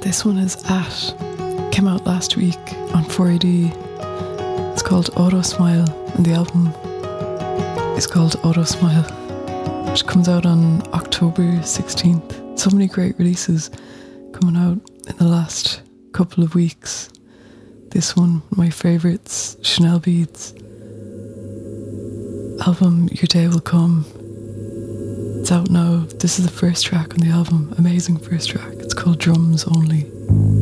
This one is came out last week on 4AD. It's called Auto Smile, and the album is called Auto Smile, which comes out on October 16th. So many great releases coming out in the last couple of weeks. This one of my favourites, Chanel Beads album, Your Day Will Come. It's out now. This is the first track on the album. Amazing first track. It's called Drums Only.